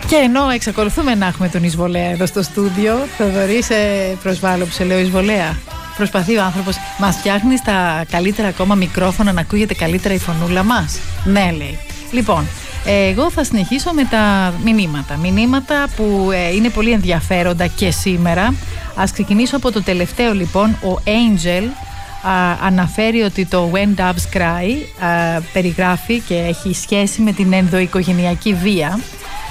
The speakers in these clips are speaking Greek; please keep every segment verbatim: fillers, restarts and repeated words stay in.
Και ενώ εξακολουθούμε να έχουμε τον Εισβολέα εδώ στο στούντιο, Θοδωρή, σε προσβάλλω που σε λέω Εισβολέα. Προσπαθεί ο άνθρωπος, μας φτιάχνει στα καλύτερα ακόμα μικρόφωνα να ακούγεται καλύτερα η φωνούλα μας. Ναι, λέει. Λοιπόν, εγώ θα συνεχίσω με τα μηνύματα. Μηνύματα που ε, είναι πολύ ενδιαφέροντα και σήμερα. Ας ξεκινήσω από το τελευταίο λοιπόν. Ο Angel α, αναφέρει ότι το When Doves Cry α, περιγράφει και έχει σχέση με την ενδοοικογενειακή βία.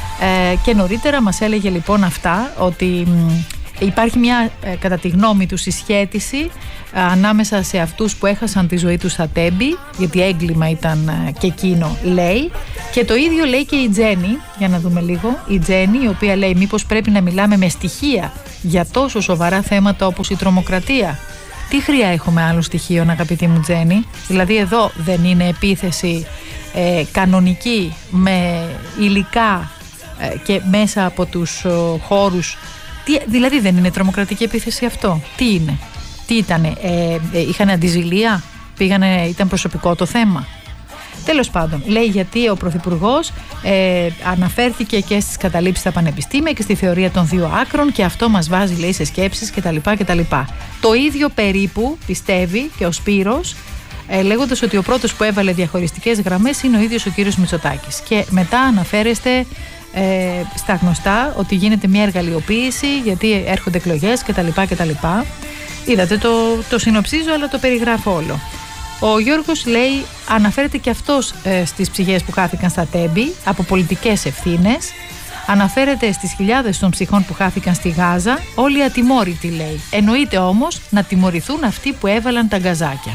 Ε, και νωρίτερα μας έλεγε λοιπόν αυτά, ότι υπάρχει μια, κατά τη γνώμη του, συσχέτιση ανάμεσα σε αυτούς που έχασαν τη ζωή τους στα Τέμπη, γιατί έγκλημα ήταν και εκείνο, λέει, και το ίδιο λέει και η Τζέννη, για να δούμε λίγο, η Τζέννη, η οποία λέει μήπως πρέπει να μιλάμε με στοιχεία για τόσο σοβαρά θέματα όπως η τρομοκρατία. Τι χρειά έχουμε άλλο στοιχείων, αγαπητή μου Τζέννη? Δηλαδή εδώ δεν είναι επίθεση ε, κανονική με υλικά ε, και μέσα από τους ε, χώρους? Τι, δηλαδή δεν είναι τρομοκρατική επίθεση αυτό? Τι είναι? Τι ήτανε? Ε, ε, είχαν αντιζηλία? Πήγανε, ήταν προσωπικό το θέμα? Τέλος πάντων, λέει γιατί ο Πρωθυπουργός ε, αναφέρθηκε και στις καταλήψεις στα πανεπιστήμια και στη θεωρία των δύο άκρων, και αυτό μας βάζει, λέει, σε σκέψεις κτλ. κτλ. Το ίδιο περίπου πιστεύει και ο Σπύρος, ε, λέγοντας ότι ο πρώτος που έβαλε διαχωριστικές γραμμές είναι ο ίδιος ο κύριος Μητσοτάκης. Και μετά αναφέρεστε ε, στα γνωστά ότι γίνεται μια εργαλειοποίηση γιατί έρχονται εκλογές κτλ. κτλ. Είδατε, το, το συνοψίζω αλλά το περιγράφω όλο. Ο Γιώργος, λέει, αναφέρεται και αυτός ε, στις ψυχές που χάθηκαν στα Τέμπη από πολιτικές ευθύνες. Αναφέρεται στις χιλιάδες των ψυχών που χάθηκαν στη Γάζα. Όλοι ατιμόρυτοι, λέει. Εννοείται όμως να τιμωρηθούν αυτοί που έβαλαν τα γκαζάκια.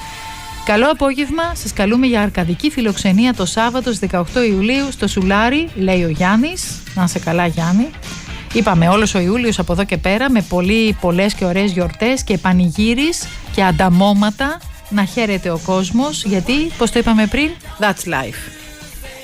Καλό απόγευμα. Σας καλούμε για αρκαδική φιλοξενία το Σάββατο στις δεκαοκτώ Ιουλίου στο Σουλάρι, λέει ο Γιάννης. Να είσαι καλά, Γιάννη. Είπαμε όλος ο Ιούλιος από εδώ και πέρα με πολύ, πολλές και ωραίες γιορτές και πανηγύρις και ανταμώματα. Να χαίρεται ο κόσμος, γιατί, πώς το είπαμε πριν, that's life.